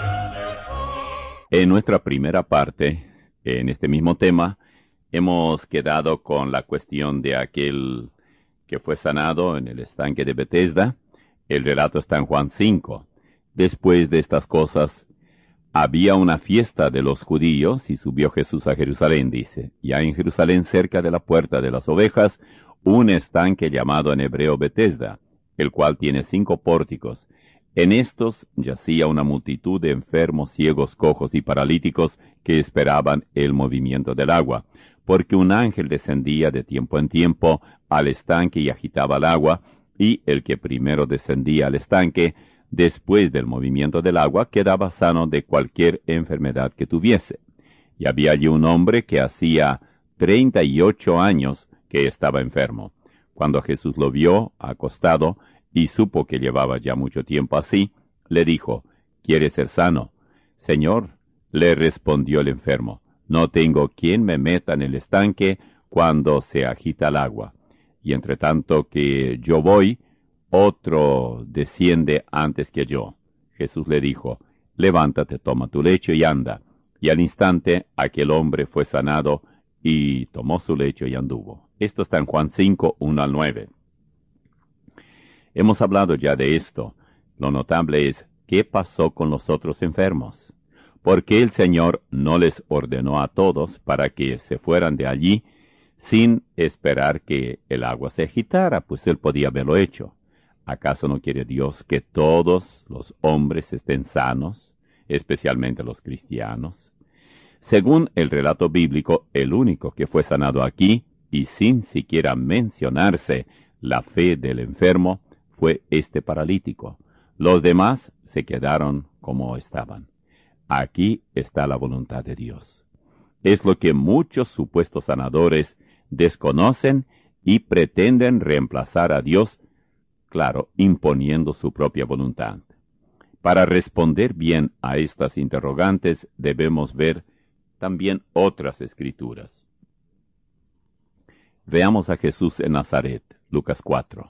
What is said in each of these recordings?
En nuestra primera parte, en este mismo tema, hemos quedado con la cuestión de aquel que fue sanado en el estanque de Betesda. El relato está en Juan 5. Después de estas cosas, había una fiesta de los judíos y subió Jesús a Jerusalén, dice. Y hay en Jerusalén, cerca de la puerta de las ovejas, un estanque llamado en hebreo Betesda, el cual tiene 5 pórticos. En estos yacía una multitud de enfermos, ciegos, cojos y paralíticos que esperaban el movimiento del agua, porque un ángel descendía de tiempo en tiempo al estanque y agitaba el agua, y el que primero descendía al estanque, después del movimiento del agua, quedaba sano de cualquier enfermedad que tuviese. Y había allí un hombre que hacía 38 años que estaba enfermo. Cuando Jesús lo vio acostado, y supo que llevaba ya mucho tiempo así, le dijo, ¿quieres ser sano? Señor, le respondió el enfermo, no tengo quien me meta en el estanque cuando se agita el agua. Y entre tanto que yo voy, otro desciende antes que yo. Jesús le dijo, levántate, toma tu lecho y anda. Y al instante aquel hombre fue sanado y tomó su lecho y anduvo. Esto está en Juan 5, 1 al 9. Hemos hablado ya de esto. Lo notable es, ¿qué pasó con los otros enfermos? Porque el Señor no les ordenó a todos para que se fueran de allí sin esperar que el agua se agitara, pues Él podía haberlo hecho. ¿Acaso no quiere Dios que todos los hombres estén sanos, especialmente los cristianos? Según el relato bíblico, el único que fue sanado aquí, y sin siquiera mencionarse la fe del enfermo, fue este paralítico. Los demás se quedaron como estaban. Aquí está la voluntad de Dios. Es lo que muchos supuestos sanadores desconocen y pretenden reemplazar a Dios, claro, imponiendo su propia voluntad. Para responder bien a estas interrogantes debemos ver también otras escrituras. Veamos a Jesús en Nazaret, Lucas 4.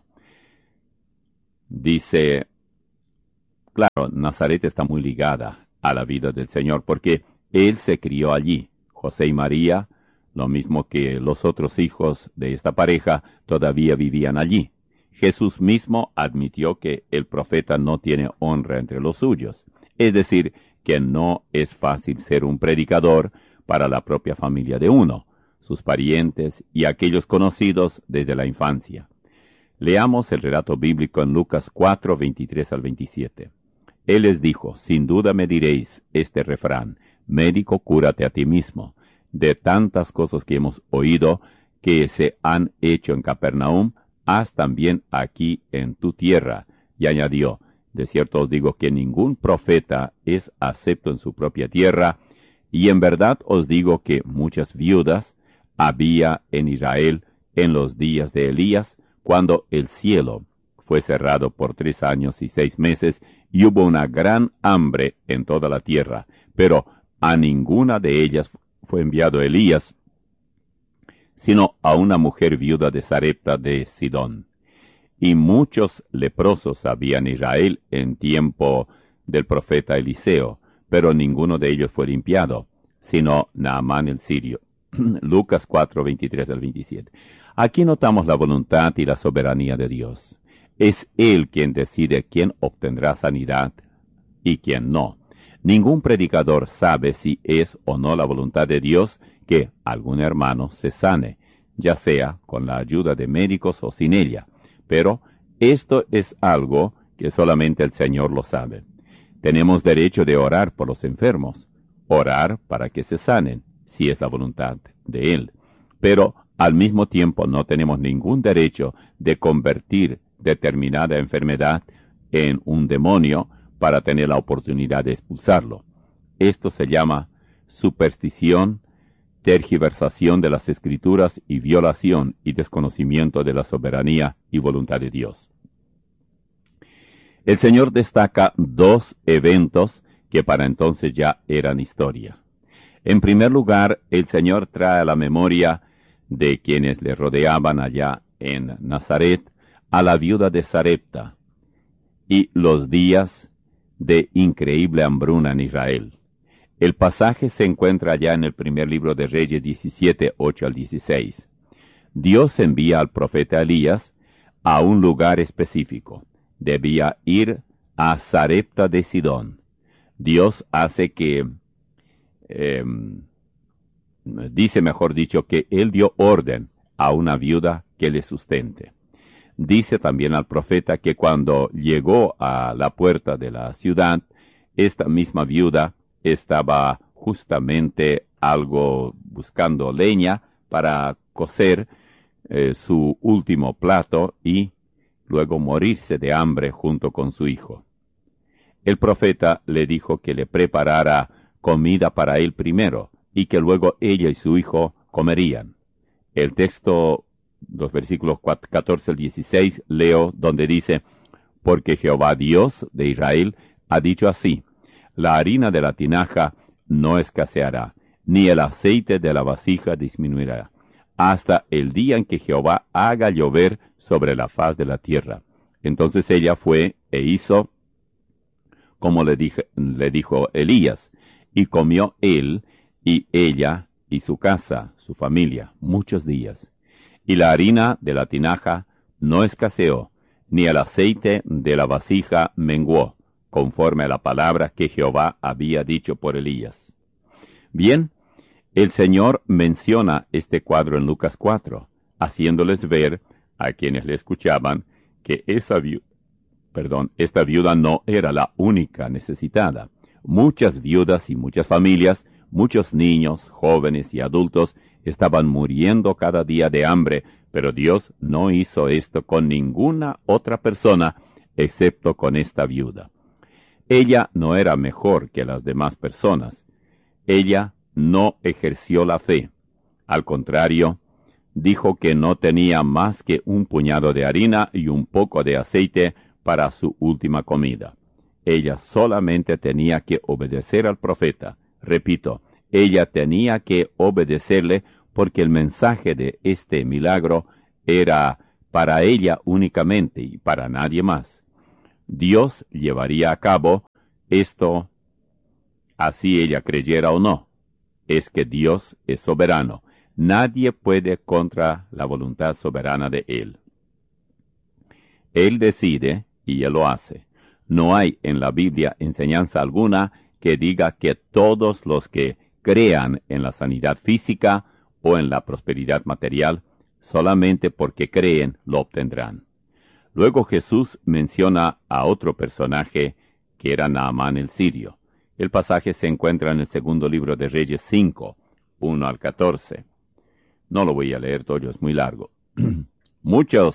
Dice, claro, Nazaret está muy ligada a la vida del Señor porque Él se crió allí. José y María, lo mismo que los otros hijos de esta pareja, todavía vivían allí. Jesús mismo admitió que el profeta no tiene honra entre los suyos, es decir, que no es fácil ser un predicador para la propia familia de uno, sus parientes y aquellos conocidos desde la infancia. Leamos el relato bíblico en Lucas 4, 23 al 27. Él les dijo, sin duda me diréis este refrán, médico, cúrate a ti mismo. De tantas cosas que hemos oído que se han hecho en Capernaum, haz también aquí en tu tierra. Y añadió, de cierto os digo que ningún profeta es acepto en su propia tierra, y en verdad os digo que muchas viudas había en Israel en los días de Elías, cuando el cielo fue cerrado por 3 años y 6 meses, y hubo una gran hambre en toda la tierra, pero a ninguna de ellas fue enviado Elías, sino a una mujer viuda de Sarepta de Sidón. Y muchos leprosos había en Israel en tiempo del profeta Eliseo, pero ninguno de ellos fue limpiado, sino Naamán el sirio. Lucas 4, 23 al 27. Aquí notamos la voluntad y la soberanía de Dios. Es Él quien decide quién obtendrá sanidad y quién no. Ningún predicador sabe si es o no la voluntad de Dios que algún hermano se sane, ya sea con la ayuda de médicos o sin ella. Pero esto es algo que solamente el Señor lo sabe. Tenemos derecho de orar por los enfermos, orar para que se sanen, si es la voluntad de Él. Pero al mismo tiempo no tenemos ningún derecho de convertir determinada enfermedad en un demonio para tener la oportunidad de expulsarlo. Esto se llama superstición, tergiversación de las Escrituras y violación y desconocimiento de la soberanía y voluntad de Dios. El Señor destaca 2 eventos que para entonces ya eran historia. En primer lugar, el Señor trae a la memoria de quienes le rodeaban allá en Nazaret a la viuda de Sarepta y los días de increíble hambruna en Israel. El pasaje se encuentra ya en el primer libro de Reyes 17, 8 al 16. Dios envía al profeta Elías a un lugar específico. Debía ir a Sarepta de Sidón. Dios hace que, dice mejor dicho, que él dio orden a una viuda que le sustente. Dice también al profeta que cuando llegó a la puerta de la ciudad, esta misma viuda estaba justamente algo buscando leña para cocer su último plato y luego morirse de hambre junto con su hijo. El profeta le dijo que le preparara comida para él primero y que luego ella y su hijo comerían. El texto, los versículos 14 al 16, leo donde dice: porque Jehová Dios de Israel ha dicho así: la harina de la tinaja no escaseará, ni el aceite de la vasija disminuirá, hasta el día en que Jehová haga llover sobre la faz de la tierra. Entonces ella fue e hizo como le dijo Elías, y comió él y ella y su casa, su familia, muchos días. Y la harina de la tinaja no escaseó, ni el aceite de la vasija menguó, conforme a la palabra que Jehová había dicho por Elías. Bien, el Señor menciona este cuadro en Lucas 4, haciéndoles ver a quienes le escuchaban que esta viuda no era la única necesitada. Muchas viudas y muchas familias, muchos niños, jóvenes y adultos estaban muriendo cada día de hambre, pero Dios no hizo esto con ninguna otra persona excepto con esta viuda. Ella no era mejor que las demás personas. Ella no ejerció la fe. Al contrario, dijo que no tenía más que un puñado de harina y un poco de aceite para su última comida. Ella solamente tenía que obedecer al profeta. Repito, ella tenía que obedecerle porque el mensaje de este milagro era para ella únicamente y para nadie más. Dios llevaría a cabo esto, así ella creyera o no. Es que Dios es soberano. Nadie puede contra la voluntad soberana de Él. Él decide y Él lo hace. No hay en la Biblia enseñanza alguna que diga que todos los que crean en la sanidad física o en la prosperidad material, solamente porque creen lo obtendrán. Luego Jesús menciona a otro personaje que era Naamán el sirio. El pasaje se encuentra en el segundo libro de Reyes 5, 1 al 14. No lo voy a leer todo, es muy largo. Mucho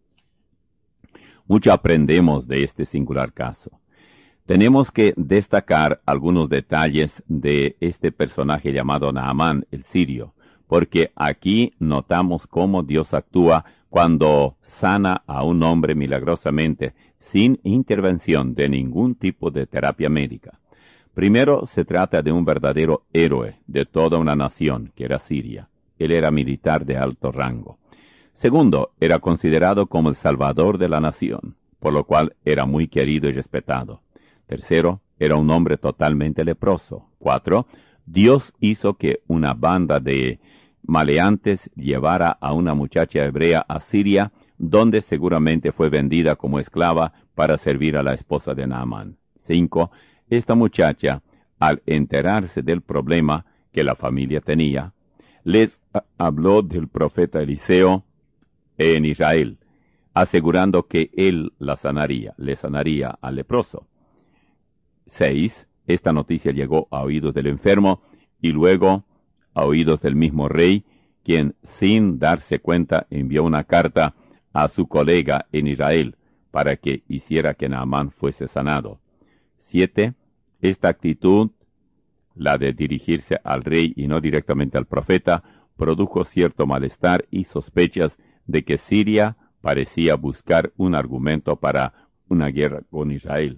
aprendemos de este singular caso. Tenemos que destacar algunos detalles de este personaje llamado Naamán el sirio, porque aquí notamos cómo Dios actúa cuando sana a un hombre milagrosamente, sin intervención de ningún tipo de terapia médica. Primero, se trata de un verdadero héroe de toda una nación, que era Siria. Él era militar de alto rango. Segundo, era considerado como el salvador de la nación, por lo cual era muy querido y respetado. Tercero, era un hombre totalmente leproso. 4, Dios hizo que una banda de maleantes llevara a una muchacha hebrea a Siria, donde seguramente fue vendida como esclava para servir a la esposa de Naamán. 5, esta muchacha, al enterarse del problema que la familia tenía, les habló del profeta Eliseo en Israel, asegurando que él le sanaría al leproso. 6. Esta noticia llegó a oídos del enfermo y luego a oídos del mismo rey, quien sin darse cuenta envió una carta a su colega en Israel para que hiciera que Naamán fuese sanado. 7. Esta actitud, la de dirigirse al rey y no directamente al profeta, produjo cierto malestar y sospechas de que Siria parecía buscar un argumento para una guerra con Israel.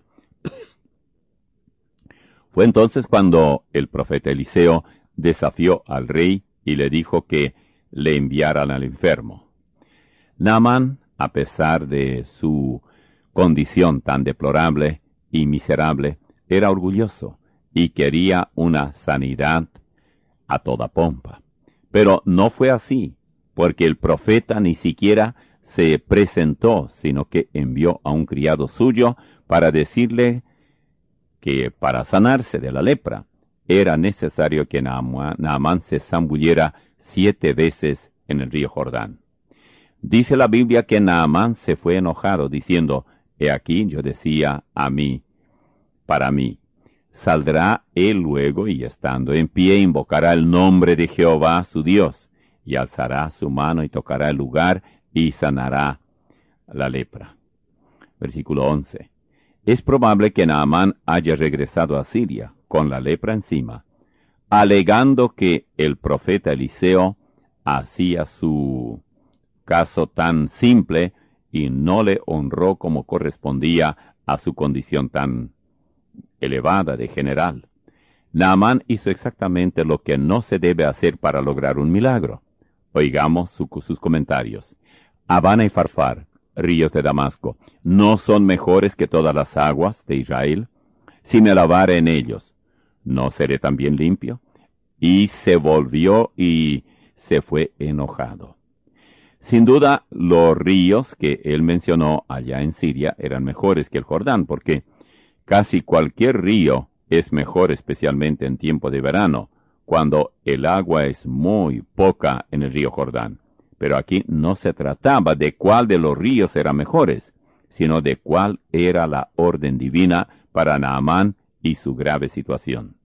Fue entonces cuando el profeta Eliseo desafió al rey y le dijo que le enviaran al enfermo. Naamán, a pesar de su condición tan deplorable y miserable, era orgulloso y quería una sanidad a toda pompa. Pero no fue así, porque el profeta ni siquiera se presentó, sino que envió a un criado suyo para decirle que para sanarse de la lepra era necesario que Naamán se zambulliera 7 veces en el río Jordán. Dice la Biblia que Naamán se fue enojado, diciendo, he aquí yo decía para mí, saldrá él luego y estando en pie invocará el nombre de Jehová su Dios, y alzará su mano y tocará el lugar y sanará la lepra. Versículo 11. Es probable que Naamán haya regresado a Siria con la lepra encima, alegando que el profeta Eliseo hacía su caso tan simple y no le honró como correspondía a su condición tan elevada de general. Naamán hizo exactamente lo que no se debe hacer para lograr un milagro. Oigamos sus comentarios. Habana y Farfar, ríos de Damasco, ¿no son mejores que todas las aguas de Israel? Si me lavare en ellos, ¿no seré también limpio? Y se volvió y se fue enojado. Sin duda, los ríos que él mencionó allá en Siria eran mejores que el Jordán, porque casi cualquier río es mejor, especialmente en tiempo de verano, cuando el agua es muy poca en el río Jordán. Pero aquí no se trataba de cuál de los ríos eran mejores, sino de cuál era la orden divina para Naamán y su grave situación.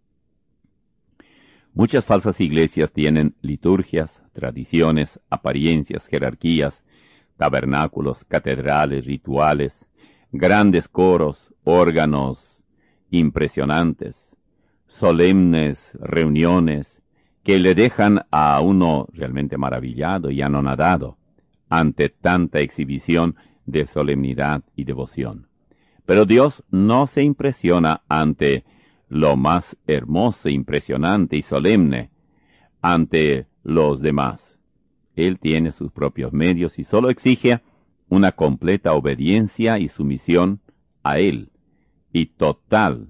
Muchas falsas iglesias tienen liturgias, tradiciones, apariencias, jerarquías, tabernáculos, catedrales, rituales, grandes coros, órganos impresionantes, solemnes reuniones que le dejan a uno realmente maravillado y anonadado ante tanta exhibición de solemnidad y devoción. Pero Dios no se impresiona ante lo más hermoso, impresionante y solemne ante los demás. Él tiene sus propios medios y solo exige una completa obediencia y sumisión a Él, y total